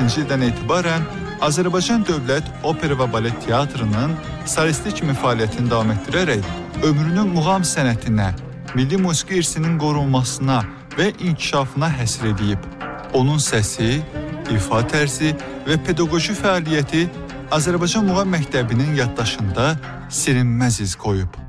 2001-ci ildən etibarən Azərbaycan Dövlət Opera və Balet Teatrının solisti kimi fəaliyyətini davam etdirərək ömrünü muğam sənətinə, milli musiqi irsinin qorunmasına və inkişafına həsr edib. Onun səsi, ifa tərzi və pedaqoji fəaliyyəti Azərbaycan Muğam Məktəbinin yaddaşında silinməz iz qoyub.